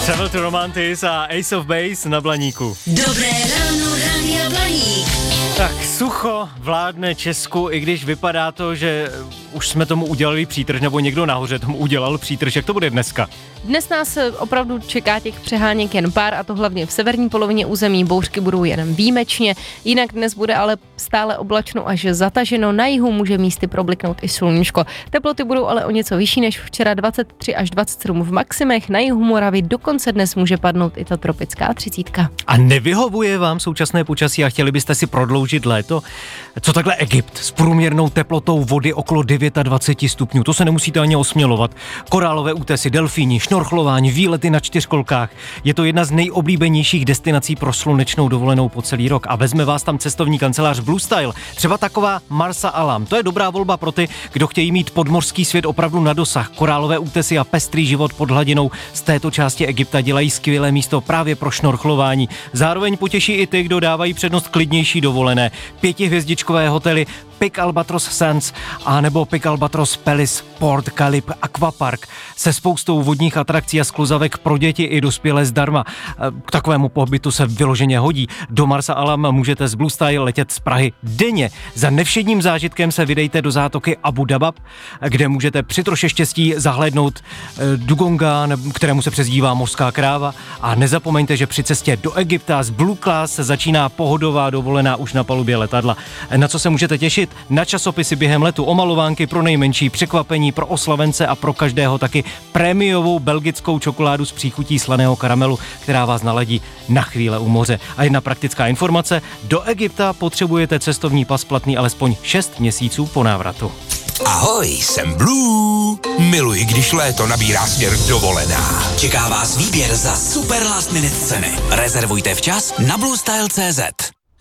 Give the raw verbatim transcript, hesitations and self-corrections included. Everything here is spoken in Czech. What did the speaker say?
Travel to Romantis a Ace of Base na Blaníku. Dobré ráno, Rádia Blaník. Tak sucho vládne Česku, i když vypadá to, že už jsme tomu udělali přítrž, nebo někdo nahoře tomu udělal přítrž. Jak to bude dneska? Dnes nás opravdu čeká těch přeháněk jen pár, a to hlavně v severní polovině území. Bouřky budou jen výjimečně, jinak dnes bude ale stále oblačno až zataženo. Na jihu může místy probliknout i sluníčko. Teploty budou ale o něco vyšší než včera, dvacet tři až dvacet sedm v maximech. Na jihu Moravy dokonce dnes může padnout i ta tropická třicítka. A nevyhovuje vám současné počasí a chtěli byste si prodloužit léto? Co takhle Egypt s průměrnou teplotou vody okolo dvacet devět stupňů? To se nemusíte ani osmělovat. Korálové útesy, delfíni, šnorchlování, výlety na čtyřkolkách. Je to jedna z nejoblíbenějších destinací pro slunečnou dovolenou po celý rok a vezme vás tam cestovní kancelář Blue Style. Třeba taková Marsa Alam. To je dobrá volba pro ty, kdo chtějí mít podmořský svět opravdu na dosah. Korálové útesy a pestrý život pod hladinou z této části Egypta dělají skvělé místo právě pro šnorchlování. Zároveň potěší i ty, kdo dávají přednost klidnější dovolené. Pětihvězdičkové hotely Pic Albatros Sands a nebo Pic Albatros Palace Port Calip Aquapark se spoustou vodních atrakcí a skluzavek pro děti i dospělé zdarma. K takovému pobytu se vyloženě hodí. Do Marsa Alam můžete z Blue Style letět z Prahy denně. Za nevšedním zážitkem se vydejte do zátoky Abu Dabab, kde můžete při troše štěstí zahlédnout dugonga, kterému se přezdívá mořská kráva, a nezapomeňte, že při cestě do Egypta z Blue Class se začíná pohodová dovolená už na palubě letadla. Na co se můžete těšit? Na časopisy během letu, omalovánky pro nejmenší, překvapení pro oslavence a pro každého taky prémiovou belgickou čokoládu s příchutí slaného karamelu, která vás naladí na chvíle u moře. A jedna praktická informace, do Egypta potřebujete cestovní pas platný alespoň šest měsíců po návratu. Ahoj, jsem Blue. Miluji, když léto nabírá směr dovolená. Čeká vás výběr za super last minute ceny. Rezervujte včas na bluestyle tečka cé zet.